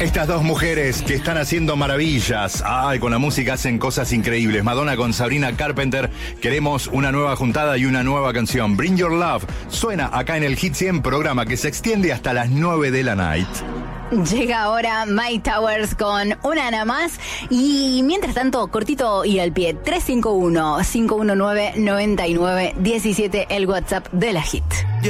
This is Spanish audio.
Estas dos mujeres que están haciendo maravillas. Ay, con la música hacen cosas increíbles. Madonna con Sabrina Carpenter. Queremos una nueva juntada y una nueva canción. Bring Your Love suena acá en el Hit 100, programa que se extiende hasta las 9 de la night. Llega ahora Mike Towers con una nada más. Y mientras tanto, cortito y al pie, 351-519-9917, el WhatsApp de la Hit.